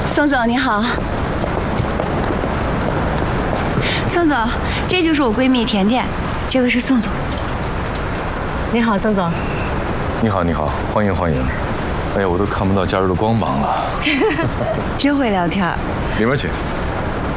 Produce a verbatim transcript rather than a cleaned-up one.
宋总你好，宋总，这就是我闺蜜甜甜，这位是宋总。 你好，宋总。 你好，你好，欢迎欢迎。哎呀，我都看不到加入的光芒了。 真会聊天。 里面请。